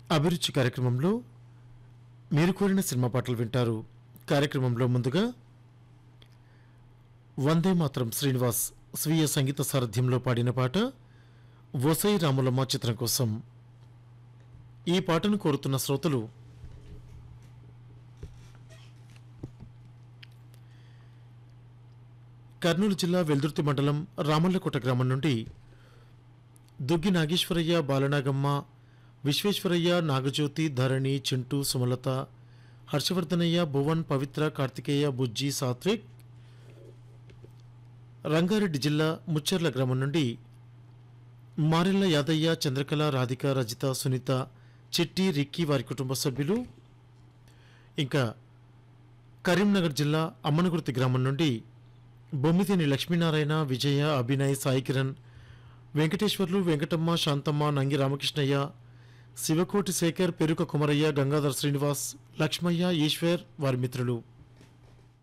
అభిరుచి కార్యక్రమంలో మీరు కోరిన సినిమా పాటలు వింటారు. కార్యక్రమంలో ముందుగా వందే మాత్రం శ్రీనివాస్ స్వీయ సంగీత సారథ్యంలో పాడిన పాట వసై రాములమ్మ చిత్రం కోసం. ఈ పాటను కోరుతున్న శ్రోతలు కర్నూలు జిల్లా వెల్దుర్తి మండలం రామల్లకోట గ్రామం నుండి దుగ్గి నాగేశ్వరయ్య, బాలనాగమ్మ, విశ్వేశ్వరయ్య, నాగజ్యోతి, ధరణి, చింటూ, సుమలత, హర్షవర్ధనయ్య, భువన్, పవిత్ర, కార్తికేయ, బుజ్జి, సాత్విక్. రంగారెడ్డి జిల్లా ముచ్చర్ల గ్రామం నుండి మారెల్ల యాదయ్య, చంద్రకళ, రాధిక, రజిత, సునీత, చిట్టి, రిక్కీ వారి కుటుంబ సభ్యులు. ఇంకా కరీంనగర్ జిల్లా అమ్మనగుర్తి గ్రామం నుండి బొమ్మిదేని లక్ష్మీనారాయణ, విజయ, అభినయ్, సాయి కిరణ్, వెంకటేశ్వర్లు, వెంకటమ్మ, శాంతమ్మ, నంగి రామకృష్ణయ్య, శివకోటి శేఖర్, పెరుక కుమరయ్య, గంగాధర్ శ్రీనివాస్, లక్ష్మయ్య, ఈశ్వర్ వారి మిత్రులు.